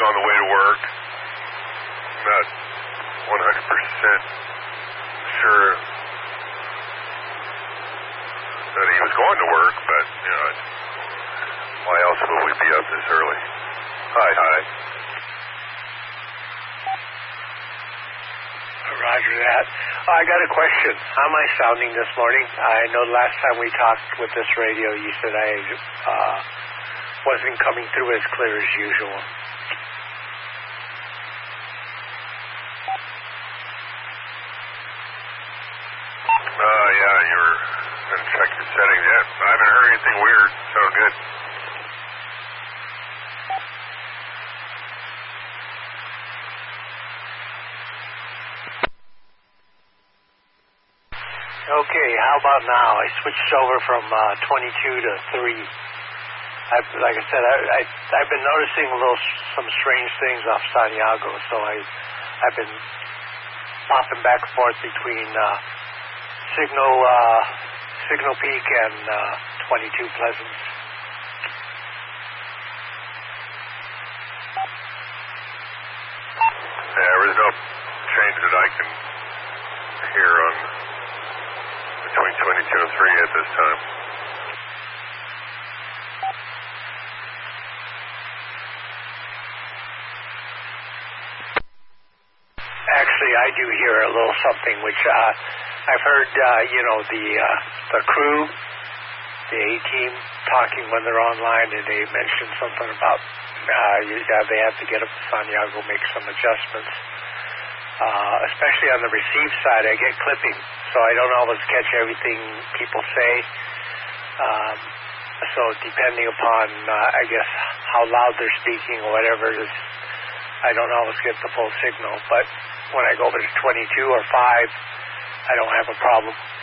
on the way to work. I'm not 100% sure that he was going to work, but, why else would we be up this early? Hi. Roger that. I got a question. How am I sounding this morning? I know last time we talked with this radio, you said I wasn't coming through as clear as usual. Yeah, you were going to check your settings. Yeah, I haven't heard anything weird. Sound good. Okay, how about now? I switched over from 22 to 3. Like I said, I've been noticing some strange things off Santiago, so I've been popping back and forth between Signal Peak and 22 Pleasant. Yeah, there is no change that I can hear on between 22 and 3 at this time. Actually, I do hear a little something, which I've heard, the crew, the A-team, talking when they're online, and they mentioned something about they have to get up to Santiago, make some adjustments. Especially on the receive side, I get clipping, so I don't always catch everything people say. So depending upon, I guess, how loud they're speaking or whatever, I don't always get the full signal. But when I go over to 22 or 5, I don't have a problem.